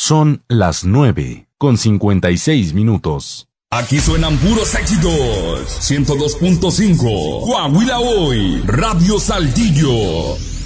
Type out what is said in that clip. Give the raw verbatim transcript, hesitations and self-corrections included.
Son las nueve con cincuenta y seis minutos. Aquí suenan puros éxitos. ciento dos punto cinco. Coahuila Hoy. Radio Saltillo.